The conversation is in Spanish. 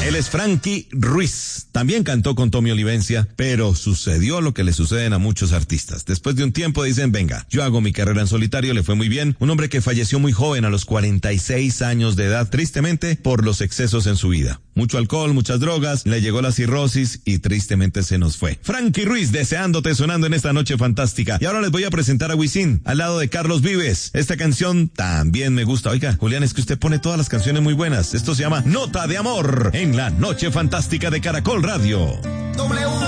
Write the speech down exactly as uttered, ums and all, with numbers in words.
Él es Frankie Ruiz. También cantó con Tommy Olivencia, pero sucedió lo que le suceden a muchos artistas. Después de un tiempo dicen, venga, yo hago mi carrera en solitario, le fue muy bien. Un hombre que falleció muy joven, a los cuarenta y seis años de edad, tristemente por los excesos en su vida. Mucho alcohol, muchas drogas, le llegó la cirrosis y tristemente se nos fue. Frankie Ruiz, deseándote, sonando en esta noche fantástica. Y ahora les voy a presentar a Wisin, al lado de Carlos Vives. Esta canción también me gusta. Oiga, Julián, es que usted pone todas las canciones muy buenas. Esto se llama Nota de Amor, en la noche fantástica de Caracol Radio. Doble